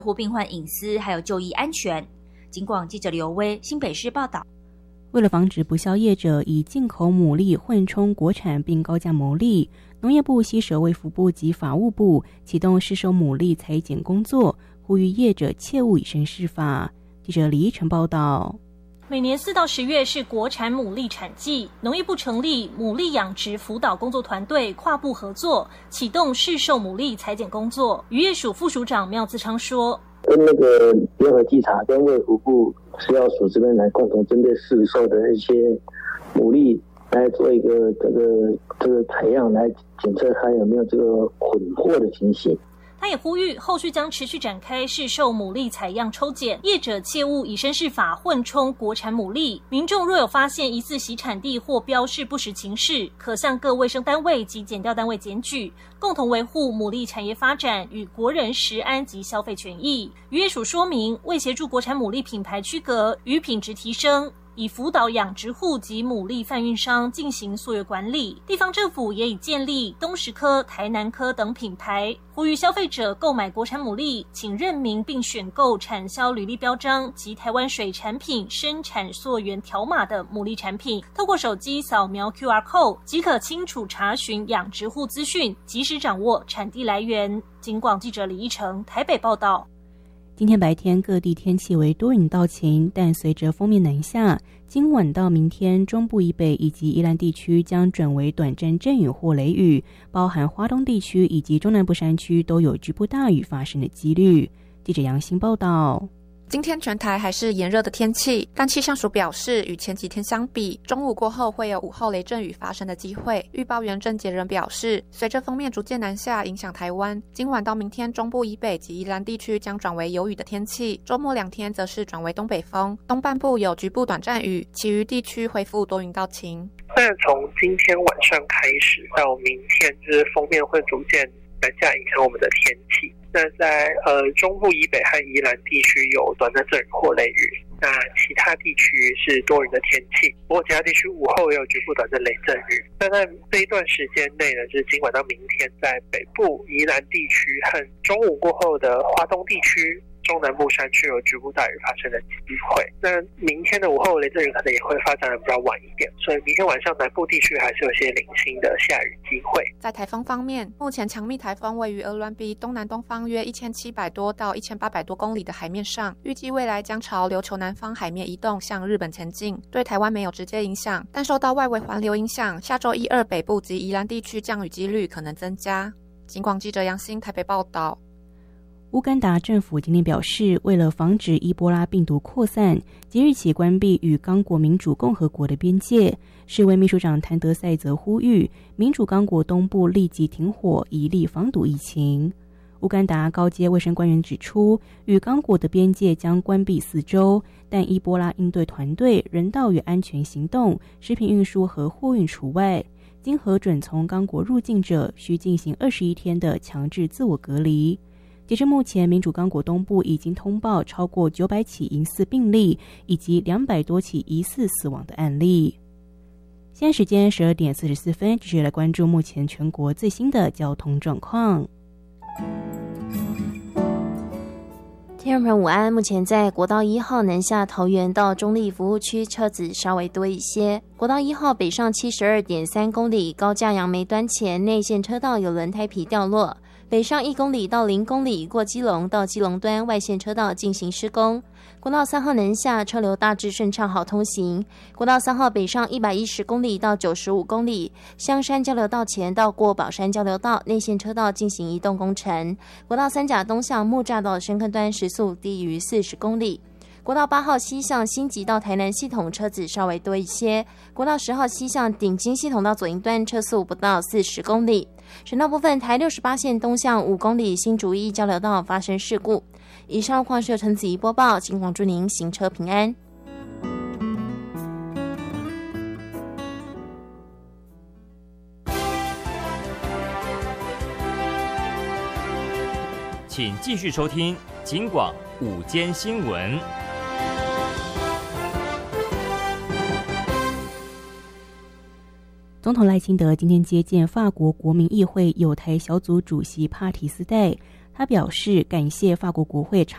护病患隐私还有就医安全。警广记者刘威新北市报道。 为了防止不肖业者以进口牡蛎混充国产并高价牟利，农业部携手卫福部及法务部启动市售牡蛎采检工作，呼吁业者切勿以身试法。记者李依晨报道。 每年4到10月是国产牡蛎产季，农业部成立牡蛎养殖辅导工作团队，跨部合作，启动市售牡蛎采检工作。渔业署副署长廖自昌说：“ 跟联合稽查跟卫福部食药署这边来共同针对市售的一些牡蛎来做一个这个采样，来检测它有没有这个混货的情形。” 他也呼吁后续将持续展开市售牡蛎采样抽检，业者切勿以身试法混充国产牡蛎。民众若有发现疑似洗产地或标示不实情事，可向各卫生单位及检调单位检举，共同维护牡蛎产业发展与国人食安及消费权益。渔业署说明，为协助国产牡蛎品牌区隔与品质提升，以辅导养殖户及牡蛎贩运商进行溯源管理。地方政府也已建立东石科、台南科等品牌，呼吁消费者购买国产牡蛎，请认明并选购产销履历标章及台湾水产品生产溯源条码的牡蛎产品，透过手机扫描 QR Code 即可清楚查询养殖户资讯，及时掌握产地来源。警广记者李依成台北报道。 今天白天各地天气为多云到晴，但随着锋面南下，今晚到明天中部以北以及宜兰地区将转为短暂阵雨或雷雨，包含花东地区以及中南部山区都有局部大雨发生的几率。记者杨欣报道。 今天全台还是炎热的天气，但气象署表示，与前几天相比，中午过后会有午后雷阵雨发生的机会。预报员郑杰仁表示，随着锋面逐渐南下，影响台湾，今晚到明天中部以北及宜兰地区将转为有雨的天气，周末2天则是转为东北风，东半部有局部短暂雨，其余地区恢复多云到晴。 那从今天晚上开始到明天，就是锋面会逐渐南下影响我们的天气。那在中部以北和宜兰地区有短暂阵雨或雷雨，那其他地区是多云的天气，不过其他地区午后也有局部短暂雷阵雨。那在这一段时间内呢，就是今晚到明天，在北部宜兰地区和中午过后的花东地区、中南部山区有局部大雨发生的机会。那明天的午后雷阵雨可能也会发展的比较晚一点，所以明天晚上南部地区还是有些零星的下雨机会。 在台风方面，目前强密台风位于鹅銮鼻东南东方约1700多到1800多公里的海面上，预计未来将朝琉球南方海面移动，向日本前进，对台湾没有直接影响，但受到外围环流影响，下周1、2北部及宜兰地区降雨几率可能增加。警广记者杨欣台北报道。 乌干达政府今天表示，为了防止伊波拉病毒扩散，即日起关闭与刚果民主共和国的边界。世卫秘书长谭德赛则呼吁民主刚果东部立即停火，以力防堵疫情。乌干达高阶卫生官员指出，与刚果的边界将关闭4周，但伊波拉应对团队、人道与安全行动、食品运输和货运除外。经核准从刚果入境者需进行21天的强制自我隔离。截至目前，民主刚果东部已经通报超过900起疑似病例，以及200多起疑似死亡的案例。现在时间12点44分，继续来关注目前全国最新的交通状况。 听众朋友午安，目前在国道1号南下桃园到中立服务区车子稍微多一些。国道1号北上 72.3 公里，高架杨梅端前内线车道有轮胎皮掉落。北上1公里到0公里，过基隆到基隆端外线车道进行施工。国道3号南下车流大致顺畅好通行。国道3号北上110公里到95公里，香山交流道前到过宝山交流道内线车道进行移动工程。国道3甲东向木栅到深坑端时速低于40公里。国道8号西向新集到台南系统车子稍微多一些。国道10号西向顶金系统到左营端车速不到40公里。省道部分，台68线东向5公里新竹一交流道发生事故。以上况是由陈子怡播报，警广祝您行车平安。 请继续收听警广午间新闻。 总统赖清德今天接见法国国民议会友台小组主席帕提斯戴，他表示感谢法国国会